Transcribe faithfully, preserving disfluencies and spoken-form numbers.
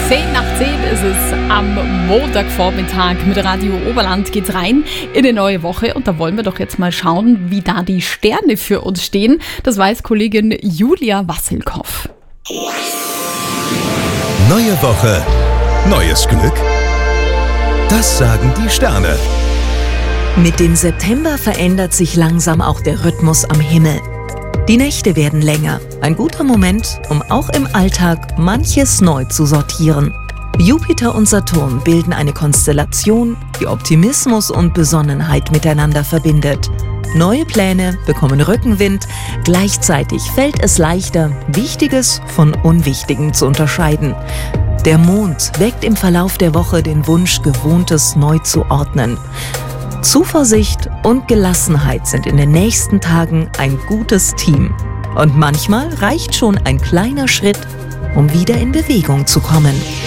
zehn nach zehn ist es am Montagvormittag. Mit Radio Oberland geht's rein in eine neue Woche und da wollen wir doch jetzt mal schauen, wie da die Sterne für uns stehen. Das weiß Kollegin Julia Wassilkow. Neue Woche, neues Glück? Das sagen die Sterne. Mit dem September verändert sich langsam auch der Rhythmus am Himmel. Die Nächte werden länger. Ein guter Moment, um auch im Alltag manches neu zu sortieren. Jupiter und Saturn bilden eine Konstellation, die Optimismus und Besonnenheit miteinander verbindet. Neue Pläne bekommen Rückenwind, gleichzeitig fällt es leichter, Wichtiges von Unwichtigem zu unterscheiden. Der Mond weckt im Verlauf der Woche den Wunsch, Gewohntes neu zu ordnen. Zuversicht und Gelassenheit sind in den nächsten Tagen ein gutes Team. Und manchmal reicht schon ein kleiner Schritt, um wieder in Bewegung zu kommen.